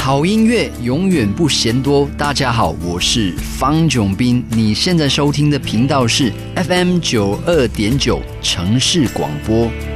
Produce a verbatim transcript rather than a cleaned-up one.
好音乐永远不嫌多。大家好，我是方炯斌，你现在收听的频道是 F M 九二点九城市广播。